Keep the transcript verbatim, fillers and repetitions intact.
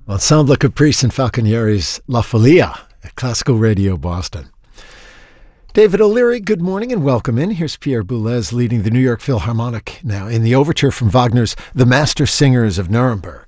Ensemble Caprice and Falconieri's La Folia at Classical Radio Boston. David O'Leary, good morning and welcome in. Here's Pierre Boulez leading the New York Philharmonic now in the overture from Wagner's The Master Singers of Nuremberg.